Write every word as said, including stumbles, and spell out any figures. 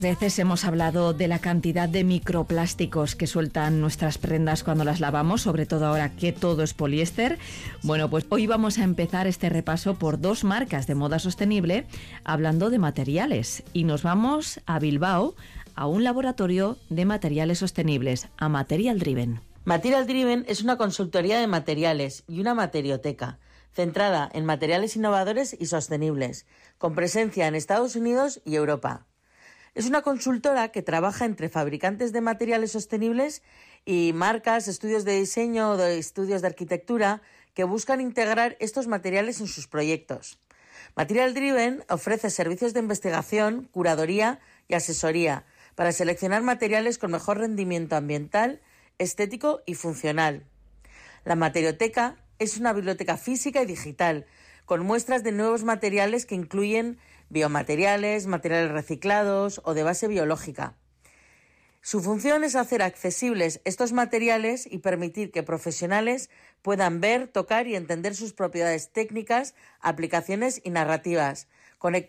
Veces hemos hablado de la cantidad de microplásticos que sueltan nuestras prendas cuando las lavamos, sobre todo ahora que todo es poliéster. Bueno, pues hoy vamos a empezar este repaso por dos marcas de moda sostenible hablando de materiales. Y nos vamos a Bilbao, a un laboratorio de materiales sostenibles, a Material Driven. Material Driven es una consultoría de materiales y una materioteca centrada en materiales innovadores y sostenibles, con presencia en Estados Unidos y Europa. Es una consultora que trabaja entre fabricantes de materiales sostenibles y marcas, estudios de diseño o de estudios de arquitectura que buscan integrar estos materiales en sus proyectos. Material Driven ofrece servicios de investigación, curaduría y asesoría para seleccionar materiales con mejor rendimiento ambiental, estético y funcional. La Materioteca es una biblioteca física y digital con muestras de nuevos materiales que incluyen biomateriales, materiales reciclados o de base biológica. Su función es hacer accesibles estos materiales y permitir que profesionales puedan ver, tocar y entender sus propiedades técnicas, aplicaciones y narrativas, conectando